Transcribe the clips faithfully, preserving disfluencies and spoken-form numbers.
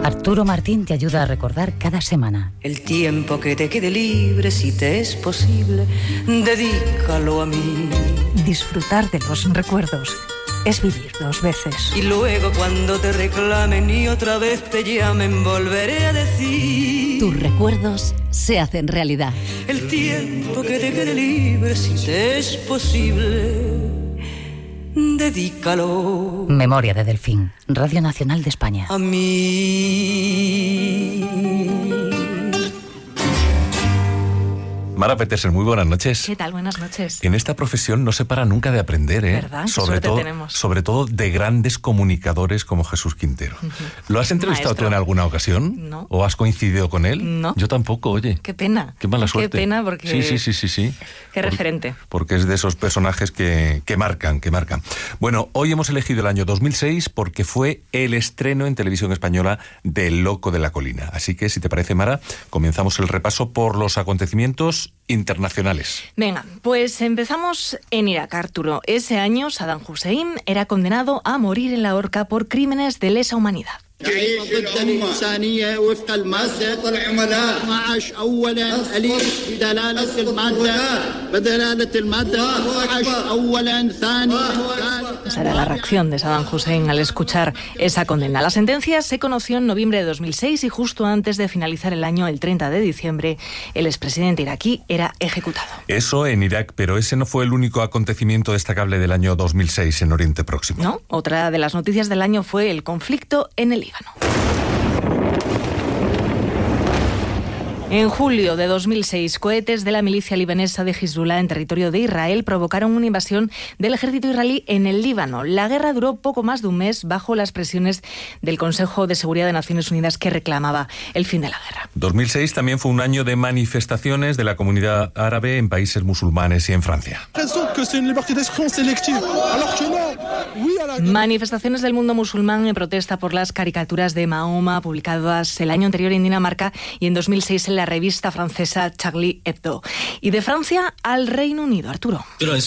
Arturo Martín te ayuda a recordar cada semana. El tiempo que te quede libre, si te es posible, dedícalo a mí. Disfrutar de los recuerdos es vivir dos veces. Y luego cuando te reclamen y otra vez te llamen, volveré a decir: tus recuerdos se hacen realidad. El tiempo que te quede libre, si te es posible, dedícalo. Memoria de Delfín, Radio Nacional de España. A mí. Mara Petersen, muy buenas noches. ¿Qué tal? Buenas noches. En esta profesión no se para nunca de aprender, ¿eh? ¿Verdad? Sobre todo, tenemos. sobre todo de grandes comunicadores como Jesús Quintero. Uh-huh. ¿Lo has entrevistado Maestro. tú en alguna ocasión? No. ¿O has coincidido con él? No. Yo tampoco, oye. Qué pena. Qué mala suerte. Qué pena porque... Sí, sí, sí, sí, sí. Qué Por, referente. Porque es de esos personajes que, que marcan, que marcan. Bueno, hoy hemos elegido el año dos mil seis porque fue el estreno en televisión española de El Loco de la Colina. Así que, si te parece, Mara, comenzamos el repaso por los acontecimientos internacionales. Venga, pues empezamos en Irak, Arturo. Ese año Saddam Hussein era condenado a morir en la horca por crímenes de lesa humanidad. Esa era la reacción de Saddam Hussein al escuchar esa condena. La sentencia se conoció en noviembre de dos mil seis y justo antes de finalizar el año, el treinta de diciembre, el expresidente iraquí era ejecutado. Eso en Irak, pero ese no fue el único acontecimiento destacable del año dos mil seis en Oriente Próximo. No, otra de las noticias del año fue el conflicto en el Líbano. En julio de dos mil seis, cohetes de la milicia libanesa de Hezbollah en territorio de Israel provocaron una invasión del ejército israelí en el Líbano. La guerra duró poco más de un mes bajo las presiones del Consejo de Seguridad de Naciones Unidas que reclamaba el fin de la guerra. dos mil seis también fue un año de manifestaciones de la comunidad árabe en países musulmanes y en Francia. Manifestaciones del mundo musulmán en protesta por las caricaturas de Mahoma publicadas el año anterior en Dinamarca y en dos mil seis en la revista francesa Charlie Hebdo. Y de Francia al Reino Unido, Arturo.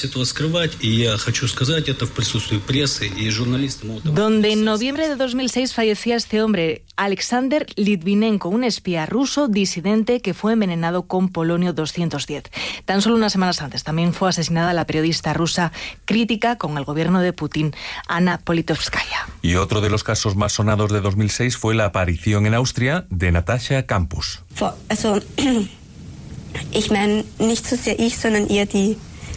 Donde en noviembre de dos mil seis fallecía este hombre, Alexander Litvinenko, un espía ruso disidente que fue envenenado con polonio doscientos diez. Tan solo unas semanas antes también fue asesinada la periodista rusa crítica con el gobierno de Putin, Ana Politkovskaya. Y otro de los casos más sonados de dos mil seis fue la aparición en Austria de Natascha Campus. Also, ich meine, nicht so sehr ich, sondern eher die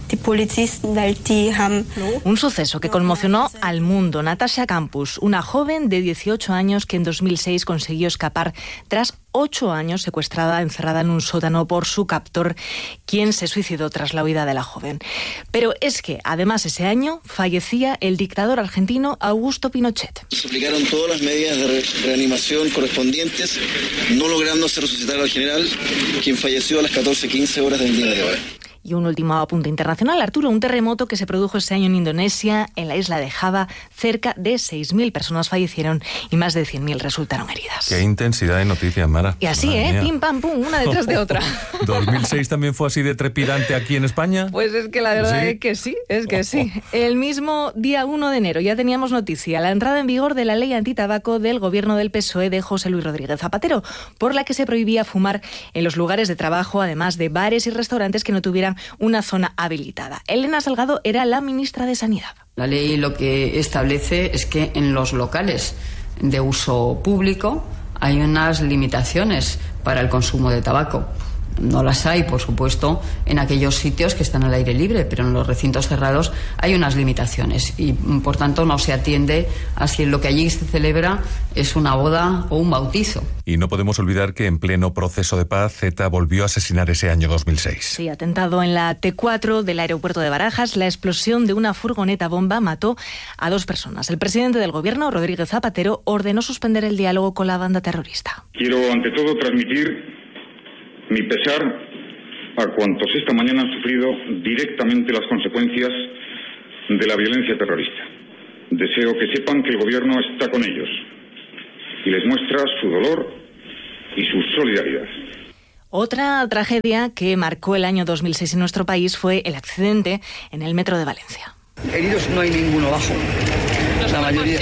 Un suceso que conmocionó al mundo. Natascha Campus, una joven de dieciocho años que en dos mil seis consiguió escapar tras ocho años secuestrada, encerrada en un sótano por su captor, quien se suicidó tras la huida de la joven. Pero es que, además, ese año fallecía el dictador argentino Augusto Pinochet. Se aplicaron todas las medidas de re- reanimación correspondientes, no lográndose resucitar al general, quien falleció a las catorce quince horas del día de hoy. Y un último apunte internacional, Arturo, un terremoto que se produjo ese año en Indonesia, en la isla de Java. Cerca de seis mil personas fallecieron y más de cien mil resultaron heridas. Qué intensidad de noticias, Mara. Y así, Madre ¿eh? mía. Pim, pam, pum, una detrás de otra. ¿dos mil seis también fue así de trepidante aquí en España? Pues es que la verdad ¿Sí? es que sí, es que sí. El mismo día uno de enero ya teníamos noticia, la entrada en vigor de la ley antitabaco del gobierno del P S O E de José Luis Rodríguez Zapatero, por la que se prohibía fumar en los lugares de trabajo, además de bares y restaurantes que no tuvieran una zona habilitada. Elena Salgado era la ministra de Sanidad. La ley lo que establece es que en los locales de uso público hay unas limitaciones para el consumo de tabaco. No las hay, por supuesto, en aquellos sitios que están al aire libre, pero en los recintos cerrados hay unas limitaciones y, por tanto, no se atiende a si lo que allí se celebra es una boda o un bautizo. Y no podemos olvidar que en pleno proceso de paz, ETA volvió a asesinar ese año dos mil seis. Sí, atentado en la T cuatro del aeropuerto de Barajas. La explosión de una furgoneta bomba mató a dos personas. El presidente del gobierno, Rodríguez Zapatero, ordenó suspender el diálogo con la banda terrorista. Quiero, ante todo, transmitir mi pesar a cuantos esta mañana han sufrido directamente las consecuencias de la violencia terrorista. Deseo que sepan que el Gobierno está con ellos y les muestra su dolor y su solidaridad. Otra tragedia que marcó el año dos mil seis en nuestro país fue el accidente en el metro de Valencia. Heridos no hay ninguno bajo. La mayoría,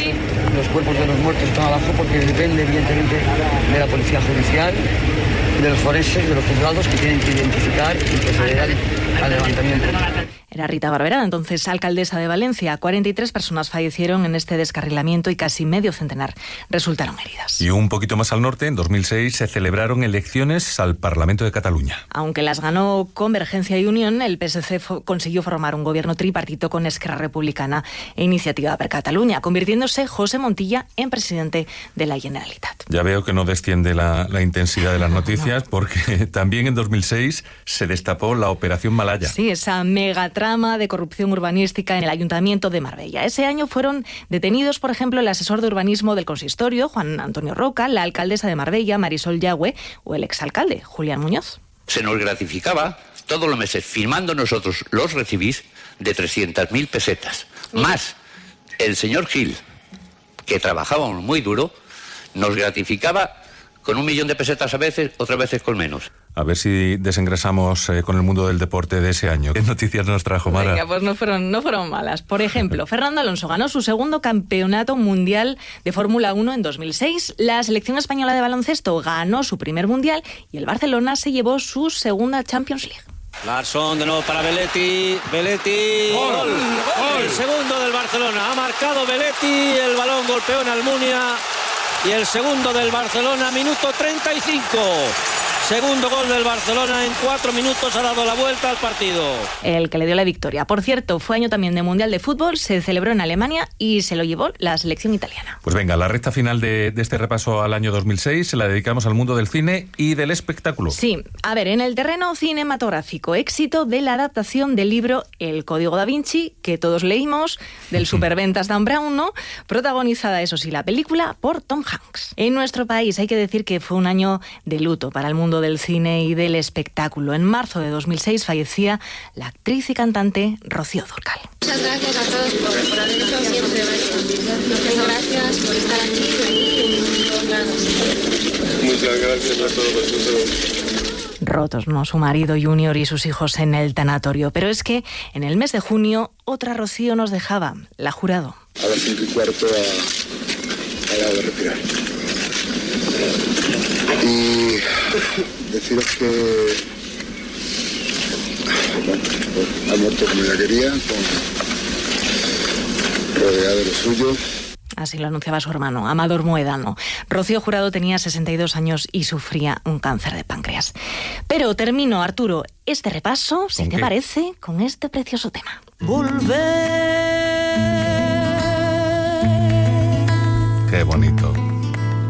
los cuerpos de los muertos están abajo porque depende evidentemente de la policía judicial, de los forenses, de los juzgados que tienen que identificar y proceder al, al levantamiento. Era Rita Barberá, entonces alcaldesa de Valencia. cuarenta y tres personas fallecieron en este descarrilamiento y casi medio centenar resultaron heridas. Y un poquito más al norte, en dos mil seis, se celebraron elecciones al Parlamento de Cataluña. Aunque las ganó Convergencia y Unión, el P S C fo- consiguió formar un gobierno tripartito con Esquerra Republicana e Iniciativa per Catalunya, convirtiéndose José Montilla en presidente de la Generalitat. Ya veo que no desciende la, la intensidad de las noticias, porque también en dos mil seis se destapó la Operación Malaya. Sí, esa megatrama de corrupción urbanística en el Ayuntamiento de Marbella. Ese año fueron detenidos, por ejemplo, el asesor de urbanismo del consistorio, Juan Antonio Roca, la alcaldesa de Marbella, Marisol Yagüe, o el exalcalde, Julián Muñoz. Se nos gratificaba todos los meses, firmando nosotros los recibís, de trescientas mil pesetas. Más el señor Gil, que trabajábamos muy duro, nos gratificaba con un millón de pesetas a veces, otras veces con menos. A ver si desengrasamos eh, con el mundo del deporte de ese año. ¿Qué noticias nos trajo, Mara? Venga, pues no fueron, no fueron malas. Por ejemplo, Fernando Alonso ganó su segundo campeonato mundial de Fórmula uno en dos mil seis, la selección española de baloncesto ganó su primer mundial y el Barcelona se llevó su segunda Champions League. Larsson de nuevo para Belletti, Belletti, gol, gol, gol, el segundo del Barcelona, ha marcado Belletti, el balón golpeó en Almunia y el segundo del Barcelona, minuto treinta y cinco. Segundo gol del Barcelona, en cuatro minutos ha dado la vuelta al partido. El que le dio la victoria. Por cierto, fue año también de Mundial de Fútbol, se celebró en Alemania y se lo llevó la selección italiana. Pues venga, la recta final de, de este repaso al año dos mil seis se la dedicamos al mundo del cine y del espectáculo. Sí, a ver, en el terreno cinematográfico, éxito de la adaptación del libro El Código da Vinci, que todos leímos, del superventas Dan Brown, ¿no? Protagonizada, eso sí, la película por Tom Hanks. En nuestro país hay que decir que fue un año de luto para el mundo del cine y del espectáculo. En marzo de dos mil seis fallecía la actriz y cantante Rocío Dúrcal. Muchas gracias a todos por, por haber hecho siempre. Muchas gracias por estar aquí en todos lados. Muchas gracias a todos vosotros. Rotos, ¿no? Su marido Junior y sus hijos en el tanatorio. Pero es que en el mes de junio otra Rocío nos dejaba, la Jurado. A las cinco y cuarto a, a la de respirar. Y deciros que bueno, pues, ha muerto como ella quería, con, rodeada de los suyos. Así lo anunciaba su hermano, Amador Moedano. Rocío Jurado tenía sesenta y dos años y sufría un cáncer de páncreas. Pero termino, Arturo, este repaso, si te parece, con este precioso tema. Volver. Qué bonito.